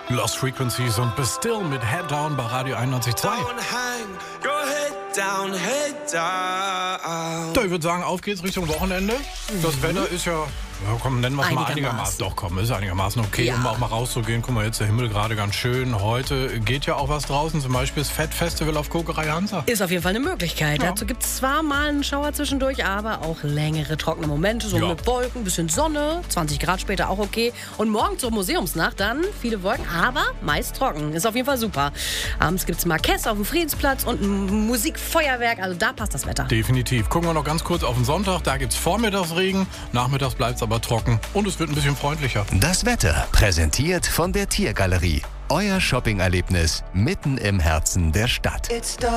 Lost Frequencies und Bastille mit Head Down bei Radio 91.2. Ich würde sagen, auf geht's Richtung Wochenende. Das Wetter ist ja komm, nennen wir es mal einigermaßen. Doch, komm, ist einigermaßen okay, um auch mal rauszugehen. Guck mal, jetzt der Himmel gerade ganz schön. Heute geht ja auch was draußen, zum Beispiel das Fett-Festival auf Kokerei Hansa. Ist auf jeden Fall eine Möglichkeit. Ja. Dazu gibt es zwar mal einen Schauer zwischendurch, aber auch längere trockene Momente, so mit Wolken, bisschen Sonne, 20 Grad später auch okay. Und morgen zur Museumsnacht dann viele Wolken, aber meist trocken. Ist auf jeden Fall super. Abends gibt es Marquess auf dem Friedensplatz und ein Musikfeuerwerk, also da passt das Wetter. Definitiv. Gucken wir noch ganz kurz auf den Sonntag, da gibt es Vormittagsregen, nachmittags bleibt es aber trocken und es wird ein bisschen freundlicher. Das Wetter präsentiert von der Tiergalerie. Euer Shopping-Erlebnis mitten im Herzen der Stadt.